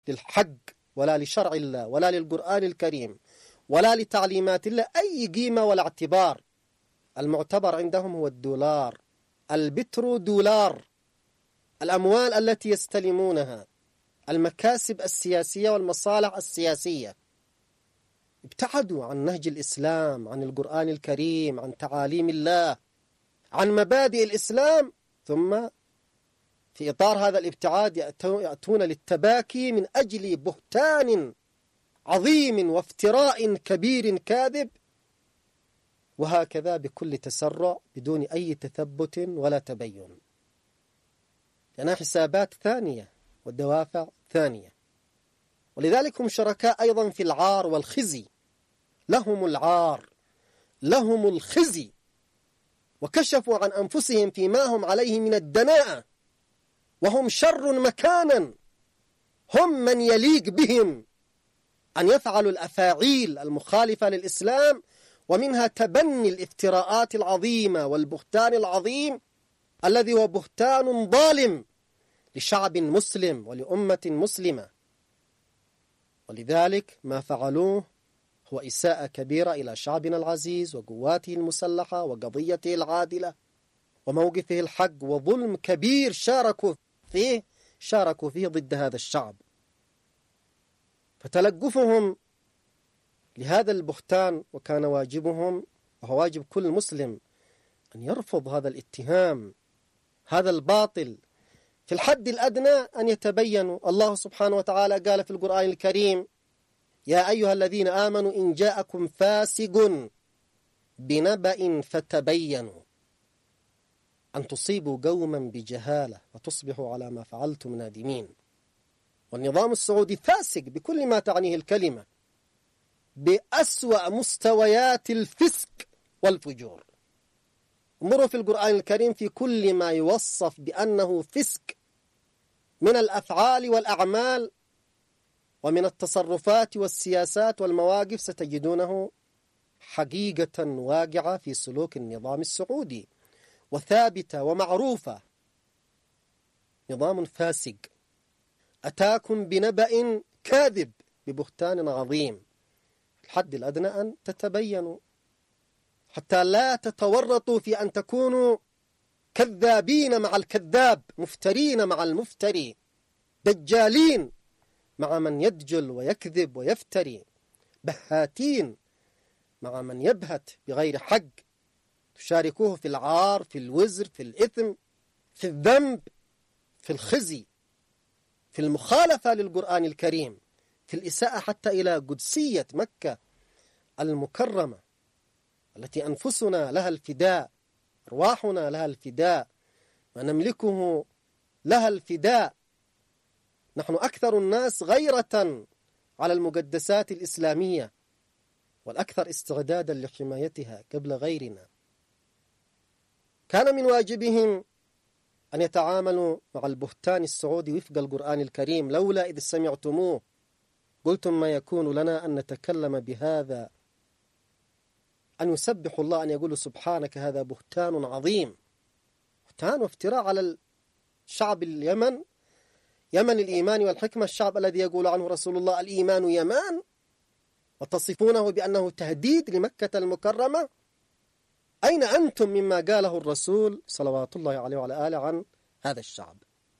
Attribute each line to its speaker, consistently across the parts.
Speaker 1: للحق ولا لشرع الله ولا للقرآن الكريم ولا لتعليمات الله أي قيمة ولا اعتبار. المعتبر عندهم هو الدولار، البترو دولار، الأموال التي يستلمونها، المكاسب السياسية والمصالح السياسية. ابتعدوا عن نهج الإسلام، عن القرآن الكريم، عن تعاليم الله، عن مبادئ الإسلام، ثم في إطار هذا الابتعاد يأتون للتباكي من أجل بهتان عظيم وافتراء كبير كاذب، وهكذا بكل تسرع بدون أي تثبت ولا تبين، لأنها حسابات ثانية والدوافع ثانية. ولذلك هم شركاء أيضا في العار والخزي، لهم العار لهم الخزي، وكشفوا عن أنفسهم فيما هم عليه من الدناءة، وهم شر مكانا، هم من يليق بهم أن يفعلوا الأفاعيل المخالفة للإسلام، ومنها تبني الافتراءات العظيمة والبهتان العظيم الذي هو بهتان ظالم لشعب مسلم ولأمة مسلمة. ولذلك ما فعلوه هو إساءة كبيرة إلى شعبنا العزيز وقواته المسلحة وقضيته العادلة وموقفه الحق، وظلم كبير شاركوا فيه ضد هذا الشعب. فتلقفهم لهذا البهتان، وكان واجبهم وهو واجب كل مسلم أن يرفض هذا الاتهام، هذا الباطل. في الحد الأدنى أن يتبينوا. الله سبحانه وتعالى قال في القرآن الكريم: يا أيها الذين آمنوا إن جاءكم فاسق بنبأ فتبينوا أن تصيبوا قوما بجهالة وتصبحوا على ما فعلتم نادمين. والنظام السعودي فاسق بكل ما تعنيه الكلمة، بأسوأ مستويات الفسق والفجور. انظروا في القرآن الكريم في كل ما يوصف بأنه فسق من الأفعال والأعمال ومن التصرفات والسياسات والمواقف، ستجدونه حقيقة واقعة في سلوك النظام السعودي وثابتة ومعروفة. نظام فاسق أتاكم بنبأ كاذب ببهتان عظيم. الحد الأدنى أن تتبينوا حتى لا تتورطوا في أن تكونوا كذابين مع الكذاب، مفترين مع المفتري، دجالين مع من يدجل ويكذب ويفتري، بهاتين مع من يبهت بغير حق، تشاركوه في العار، في الوزر، في الإثم، في الذنب، في الخزي، في المخالفة للقرآن الكريم، في الإساءة حتى إلى قدسية مكة المكرمة التي أنفسنا لها الفداء، أرواحنا لها الفداء، ما نملكه لها الفداء. نحن أكثر الناس غيرة على المقدسات الإسلامية والأكثر استعدادا لحمايتها قبل غيرنا. كان من واجبهم أن يتعاملوا مع البهتان السعودي وفق القرآن الكريم. لولا إذ سمعتموه قلتم ما يكون لنا أن نتكلم بهذا، أن يسبحوا الله، أن يقولوا سبحانك هذا بهتان عظيم، بهتان وافتراء على الشعب اليمن، يمن الإيمان والحكمة، الشعب الذي يقول عنه رسول الله الإيمان يمان، وتصفونه بأنه تهديد لمكة المكرمة. أين أنتم مما قاله الرسول صلوات الله عليه وعلى آله عن هذا الشعب؟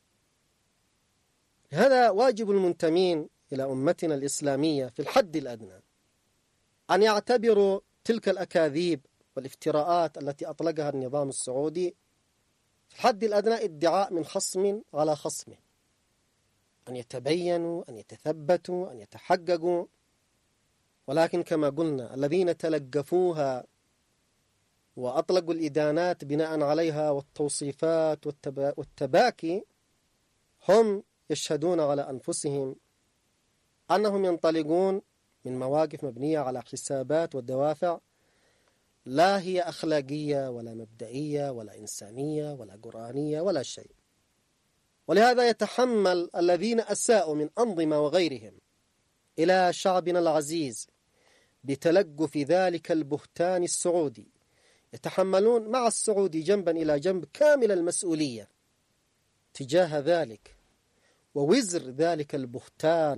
Speaker 1: هذا واجب المنتمين إلى أمتنا الإسلامية في الحد الأدنى أن يعتبروا تلك الأكاذيب والافتراءات التي أطلقها النظام السعودي في الحد الأدنى ادعاء من خصم على خصمه، أن يتبينوا، أن يتثبتوا، أن يتحققوا. ولكن كما قلنا الذين تلقفوها وأطلقوا الإدانات بناء عليها والتوصيفات والتباكي هم يشهدون على أنفسهم أنهم ينطلقون من مواقف مبنية على حسابات ودوافع لا هي أخلاقية ولا مبدئية ولا إنسانية ولا قرآنية ولا شيء. ولهذا يتحمل الذين أساءوا من أنظمة وغيرهم إلى شعبنا العزيز بتلقف ذلك البهتان السعودي، يتحملون مع السعودي جنبا إلى جنب كامل المسؤولية تجاه ذلك ووزر ذلك البهتان